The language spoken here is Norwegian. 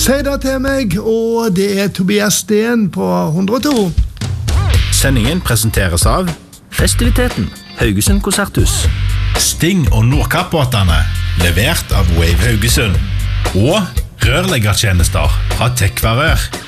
Si det til meg, og det Tobias Steen på 102. Sendingen presenteres av Festiviteten, Haugesund Konserthus. Sting og Nordkappbåtene, levert av Wave Haugesund. Og rørleggertjenester fra Tekvarør.